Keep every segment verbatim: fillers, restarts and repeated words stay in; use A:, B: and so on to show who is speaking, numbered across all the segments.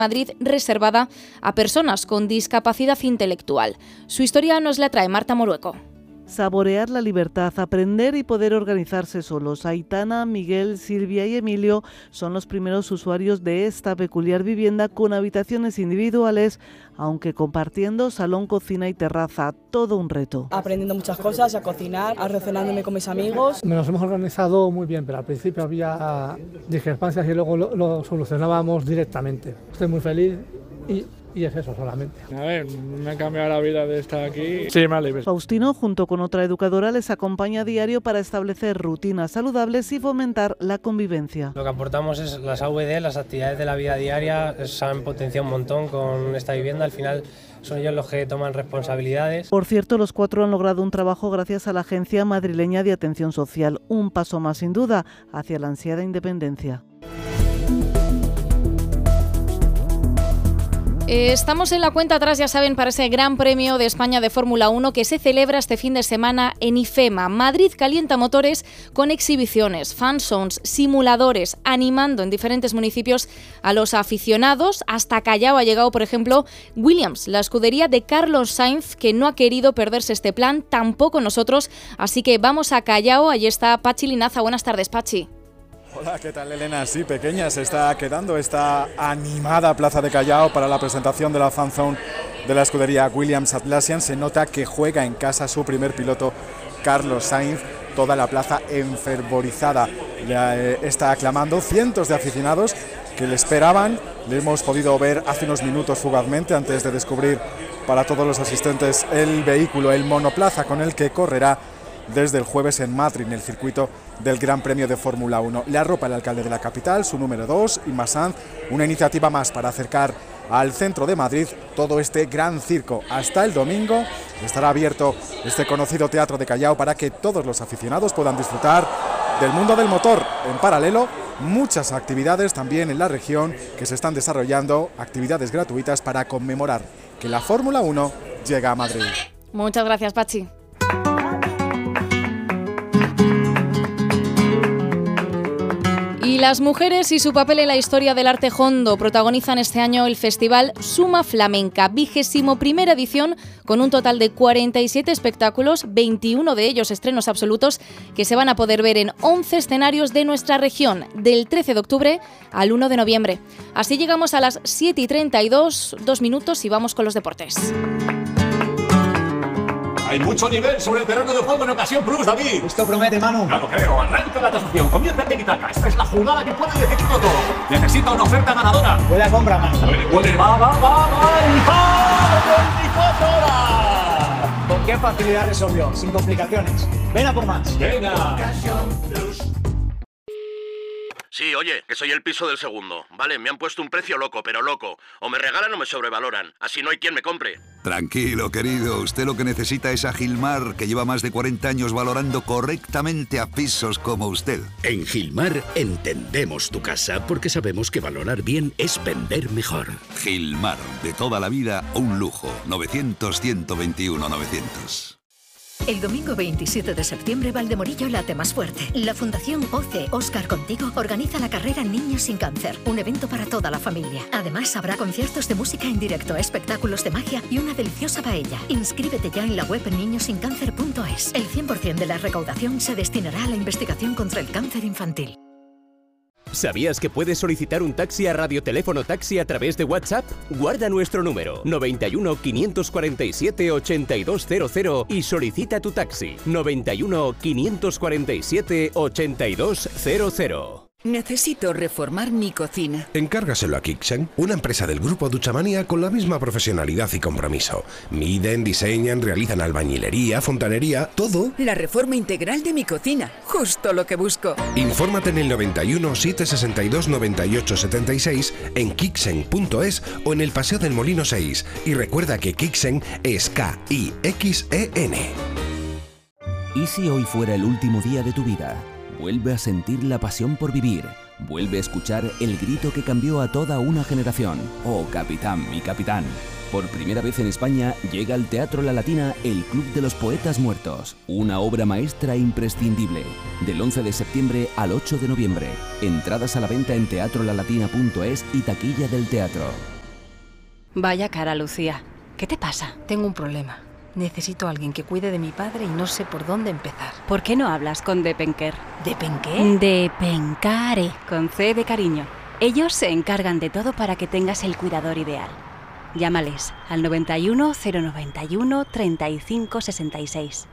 A: Madrid reservada a personas con discapacidad intelectual. Su historia nos la trae Marta Morueco.
B: Saborear la libertad, aprender y poder organizarse solos. Aitana, Miguel, Silvia y Emilio son los primeros usuarios de esta peculiar vivienda con habitaciones individuales, aunque compartiendo salón, cocina y terraza. Todo un reto.
C: Aprendiendo muchas cosas, a cocinar, a relacionándome con mis amigos.
D: Nos hemos organizado muy bien, pero al principio había discrepancias y luego lo, lo solucionábamos directamente. Estoy muy feliz y... Y es eso solamente.
E: A ver, me ha cambiado la vida de estar aquí. Sí, me alegro.
B: Faustino, junto con otra educadora, les acompaña a diario para establecer rutinas saludables y fomentar la convivencia.
F: Lo que aportamos es las A V D, las actividades de la vida diaria, se han potenciado un montón con esta vivienda. Al final son ellos los que toman responsabilidades.
B: Por cierto, los cuatro han logrado un trabajo gracias a la Agencia Madrileña de Atención Social. Un paso más, sin duda, hacia la ansiada independencia.
A: Estamos en la cuenta atrás, ya saben, para ese Gran Premio de España de Fórmula uno que se celebra este fin de semana en IFEMA. Madrid calienta motores con exhibiciones, fan zones, simuladores, animando en diferentes municipios a los aficionados. Hasta Callao ha llegado, por ejemplo, Williams, la escudería de Carlos Sainz, que no ha querido perderse este plan, tampoco nosotros. Así que vamos a Callao, allí está Pachi Linaza. Buenas tardes, Pachi.
G: Hola, ¿qué tal, Elena? Sí, pequeña se está quedando esta animada plaza de Callao para la presentación de la fan zone de la escudería Williams Atlassian. Se nota que juega en casa su primer piloto, Carlos Sainz. Toda la plaza enfervorizada ya eh, está aclamando. Cientos de aficionados que le esperaban. Le hemos podido ver hace unos minutos fugazmente antes de descubrir para todos los asistentes el vehículo, el monoplaza con el que correrá desde el jueves en Madrid, en el circuito del Gran Premio de Fórmula uno. Le arropa el alcalde de la capital, su número dos, Imma Sanz, una iniciativa más para acercar al centro de Madrid todo este gran circo. Hasta el domingo estará abierto este conocido teatro de Callao para que todos los aficionados puedan disfrutar del mundo del motor. En paralelo, muchas actividades también en la región que se están desarrollando, actividades gratuitas para conmemorar que la Fórmula uno llega a Madrid.
A: Muchas gracias, Pachi. Y las mujeres y su papel en la historia del arte jondo protagonizan este año el festival Suma Flamenca, vigésimo primera edición, con un total de cuarenta y siete espectáculos, veintiuno de ellos estrenos absolutos, que se van a poder ver en once escenarios de nuestra región, del trece de octubre al uno de noviembre. Así llegamos a las siete y treinta y dos, dos minutos y vamos con los deportes.
H: Hay mucho nivel sobre el terreno de juego en ocasión plus, David.
I: Esto promete, Manu.
H: Claro, creo. Arranca la tasación. Comienza el tiki-taka. Esta es la jugada que puede decidirlo todo. Necesita una oferta ganadora.
I: Buena compra, Manu.
H: Puede, puede. Va, va, va, va. ¡Y va! veinticuatro horas!
I: Con qué facilidad resolvió. Sin complicaciones. Ven a por más.
H: Venga.
J: Sí, oye, que soy el piso del segundo. Vale, me han puesto un precio loco, pero loco. O me regalan o me sobrevaloran. Así no hay quien me compre.
K: Tranquilo, querido. Usted lo que necesita es a Gilmar, que lleva más de cuarenta años valorando correctamente a pisos como usted.
L: En Gilmar entendemos tu casa porque sabemos que valorar bien es vender mejor.
K: Gilmar, de toda la vida, un lujo. novecientos, ciento veintiuno, novecientos.
M: El domingo veintisiete de septiembre, Valdemorillo late más fuerte. La Fundación O C E Oscar Contigo organiza la carrera Niños sin Cáncer, un evento para toda la familia. Además, habrá conciertos de música en directo, espectáculos de magia y una deliciosa paella. Inscríbete ya en la web niños sin cáncer punto es. El cien por ciento de la recaudación se destinará a la investigación contra el cáncer infantil.
N: ¿Sabías que puedes solicitar un taxi a Radioteléfono Taxi a través de WhatsApp? Guarda nuestro número noventa y uno, quinientos cuarenta y siete, ochenta y dos cero cero y solicita tu taxi noventa y uno, quinientos cuarenta y siete, ochenta y dos cero cero.
O: Necesito reformar mi cocina.
P: Encárgaselo a Kixen, una empresa del grupo Duchamania con la misma profesionalidad y compromiso. Miden, diseñan, realizan albañilería, fontanería, todo.
O: La reforma integral de mi cocina, justo lo que busco.
P: Infórmate en el noventa y uno, setecientos sesenta y dos, noventa y ocho setenta y seis, en kixen punto es o en el Paseo del Molino seis. Y recuerda que Kixen es K I X E N.
Q: ¿Y si hoy fuera el último día de tu vida? Vuelve a sentir la pasión por vivir. Vuelve a escuchar el grito que cambió a toda una generación. ¡Oh, capitán, mi capitán! Por primera vez en España llega al Teatro La Latina el Club de los Poetas Muertos, una obra maestra imprescindible. Del once de septiembre al ocho de noviembre. Entradas a la venta en teatro la latina punto es y taquilla del teatro.
R: Vaya cara, Lucía. ¿Qué te pasa? Tengo un problema. Necesito a alguien que cuide de mi padre y no sé por dónde empezar.
S: ¿Por qué no hablas con Depenker?
R: ¿Depenqué?
S: Depencare, con C de cariño. Ellos se encargan de todo para que tengas el cuidador ideal. Llámales al noventa y uno, cero noventa y uno, treinta y cinco sesenta y seis.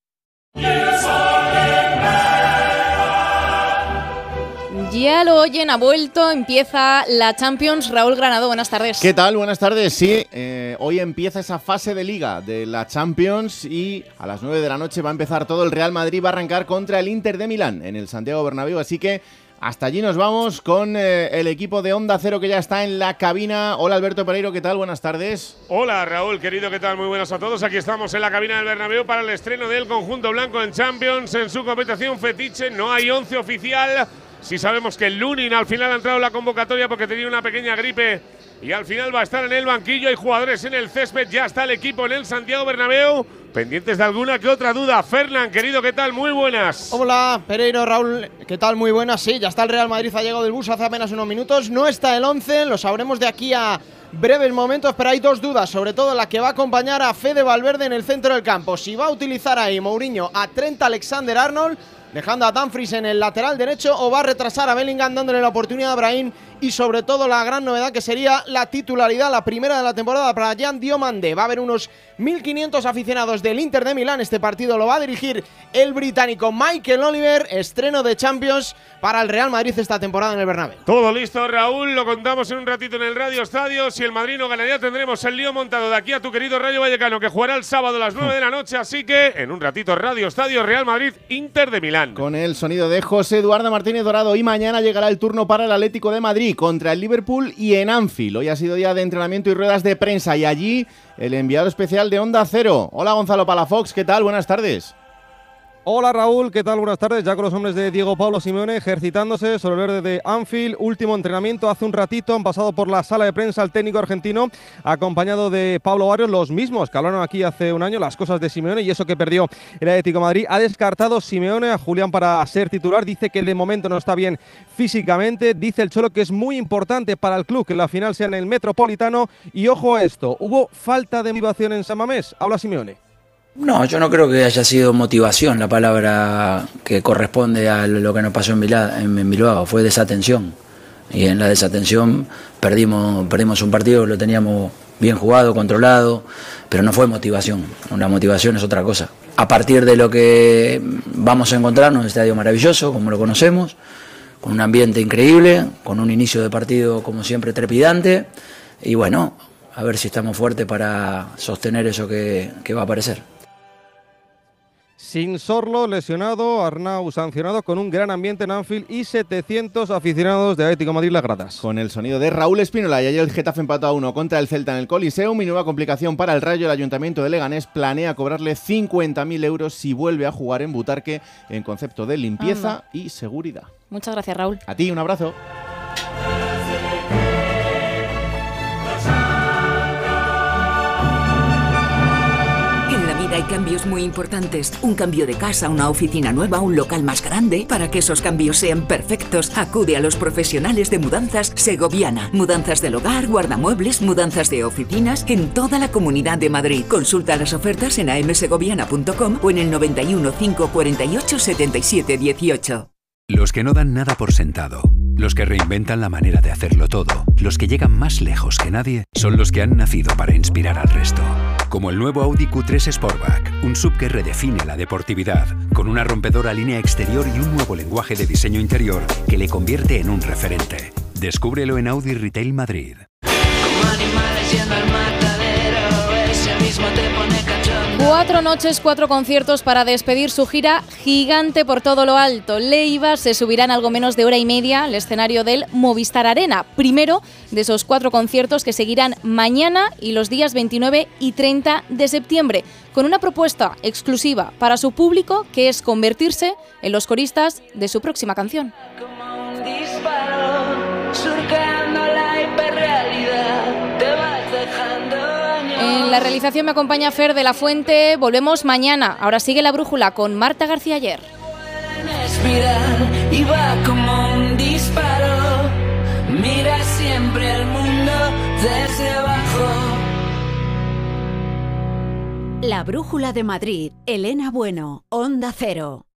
A: Ya lo oyen, ha vuelto, empieza la Champions. Raúl Granado, buenas tardes.
T: ¿Qué tal? Buenas tardes. Sí, eh, hoy empieza esa fase de liga de la Champions y a las nueve de la noche va a empezar todo. El Real Madrid va a arrancar contra el Inter de Milán en el Santiago Bernabéu, así que hasta allí nos vamos con eh, el equipo de Onda Cero que ya está en la cabina. Hola Alberto Pereiro, ¿qué tal? Buenas tardes.
U: Hola Raúl, querido, ¿qué tal? Muy buenas a todos. Aquí estamos en la cabina del Bernabéu para el estreno del conjunto blanco en Champions en su competición fetiche. No hay once oficial. Sí sabemos que el Lunin al final ha entrado en la convocatoria porque tenía una pequeña gripe y al final va a estar en el banquillo. Hay jugadores en el césped, ya está el equipo en el Santiago Bernabéu. Pendientes de alguna que otra duda. Fernán, querido, ¿qué tal? Muy buenas.
V: Hola, Pereiro, Raúl, ¿qué tal? Muy buenas. Sí, ya está el Real Madrid, ha llegado del bus hace apenas unos minutos. No está el once, lo sabremos de aquí a breves momentos, pero hay dos dudas, sobre todo la que va a acompañar a Fede Valverde en el centro del campo. Si va a utilizar ahí Mourinho a Trent Alexander-Arnold, dejando a Dumfries en el lateral derecho, o va a retrasar a Bellingham dándole la oportunidad a Brahim, y sobre todo la gran novedad que sería la titularidad, la primera de la temporada para Jan Diomande. Va a haber unos mil quinientos aficionados del Inter de Milán. Este partido lo va a dirigir el británico Michael Oliver. Estreno de Champions para el Real Madrid esta temporada en el Bernabéu.
U: Todo listo, Raúl, lo contamos en un ratito en el Radio Estadio. Si el Madrid no ganaría, tendremos el lío montado de aquí a tu querido Rayo Vallecano, que jugará el sábado a las nueve de la noche, así que en un ratito Radio Estadio, Real Madrid, Inter de Milán.
T: Con el sonido de José Eduardo Martínez Dorado, y mañana llegará el turno para el Atlético de Madrid contra el Liverpool y en Anfield. Hoy ha sido día de entrenamiento y ruedas de prensa, y allí el enviado especial de Onda Cero. Hola Gonzalo Palafox, ¿qué tal? Buenas tardes.
W: Hola Raúl, ¿qué tal? Buenas tardes. Ya con los hombres de Diego Pablo Simeone ejercitándose sobre el verde de Anfield. Último entrenamiento hace un ratito. Han pasado por la sala de prensa el técnico argentino, acompañado de Pablo Barrios, los mismos que hablaron aquí hace un año, las cosas de Simeone y eso que perdió el Atlético de Madrid. Ha descartado Simeone a Julián para ser titular. Dice que de momento no está bien físicamente. Dice el Cholo que es muy importante para el club que la final sea en el Metropolitano. Y ojo a esto, hubo falta de motivación en San Mamés. Habla Simeone.
X: No, yo no creo que haya sido motivación la palabra que corresponde a lo que nos pasó en Bilbao, en Bilbao. Fue desatención. Y en la desatención perdimos, perdimos un partido, lo teníamos bien jugado, controlado, pero no fue motivación. La motivación es otra cosa. A partir de lo que vamos a encontrarnos, un estadio maravilloso, como lo conocemos, con un ambiente increíble, con un inicio de partido como siempre trepidante, y bueno, a ver si estamos fuertes para sostener eso que, que va a aparecer.
W: Sin Sorlo lesionado, Arnau sancionado, con un gran ambiente en Anfield y setecientos aficionados de Atlético de Madrid las gradas.
T: Con el sonido de Raúl Espínola, y ayer el Getafe empató a uno contra el Celta en el Coliseum, y nueva complicación para el Rayo. El Ayuntamiento de Leganés planea cobrarle cincuenta mil euros si vuelve a jugar en Butarque en concepto de limpieza Anda. y seguridad.
A: Muchas gracias, Raúl.
T: A ti, un abrazo.
Y: Hay cambios muy importantes. Un cambio de casa, una oficina nueva, un local más grande. Para que esos cambios sean perfectos, acude a los profesionales de Mudanzas Segoviana. Mudanzas del hogar, guardamuebles, mudanzas de oficinas en toda la Comunidad de Madrid. Consulta las ofertas en a m segoviana punto com o en el noventa y uno, cinco cuarenta y ocho, setenta y siete dieciocho.
Z: Los que no dan nada por sentado, los que reinventan la manera de hacerlo todo, los que llegan más lejos que nadie, son los que han nacido para inspirar al resto. Como el nuevo Audi Q tres Sportback, un S U V que redefine la deportividad, con una rompedora línea exterior y un nuevo lenguaje de diseño interior que le convierte en un referente. Descúbrelo en Audi Retail Madrid.
A: Como animales yendo al matadero, ese mismo te pone cachondo. Cuatro noches, cuatro conciertos para despedir su gira gigante por todo lo alto. Leiva se subirá en algo menos de hora y media al escenario del Movistar Arena. Primero de esos cuatro conciertos que seguirán mañana y los días veintinueve y treinta de septiembre, con una propuesta exclusiva para su público, que es convertirse en los coristas de su próxima canción. Como un disparo. la realización me acompaña Fer de la Fuente. Volvemos mañana. Ahora sigue La Brújula con Marta García Ayer.
B: Y va como un disparo. Mira siempre el mundo desde abajo.
C: La Brújula de Madrid. Elena Bueno, Onda Cero.